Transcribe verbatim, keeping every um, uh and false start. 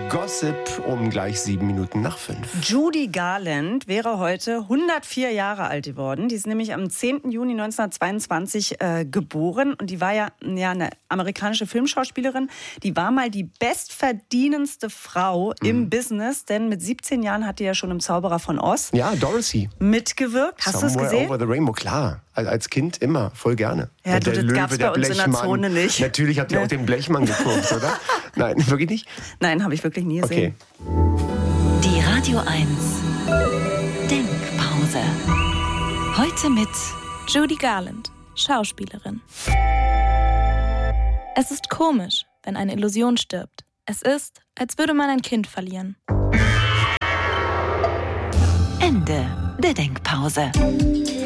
Gossip um gleich sieben Minuten nach fünf. Judy Garland wäre heute hundertvier Jahre alt geworden. Die ist nämlich am zehnten Juni neunzehnhundertzweiundzwanzig äh, geboren. Und die war ja, ja eine amerikanische Filmschauspielerin. Die war mal die bestverdienendste Frau mhm. im Business. Denn mit siebzehn Jahren hat die ja schon im Zauberer von Oz ja, Dorothy. mitgewirkt. Hast du es gesehen? Over the Rainbow, klar. Als Kind immer, voll gerne. Ja, der du, das Löwe, gab's bei der uns in der Zone nicht. Natürlich habt ihr ne? auch den Blechmann geguckt, oder? Nein, wirklich nicht? Nein, habe ich wirklich nie gesehen. Okay. Die Radio eins Denkpause. Heute mit Judy Garland, Schauspielerin. Es ist komisch, wenn eine Illusion stirbt. Es ist, als würde man ein Kind verlieren. Ende der Denkpause.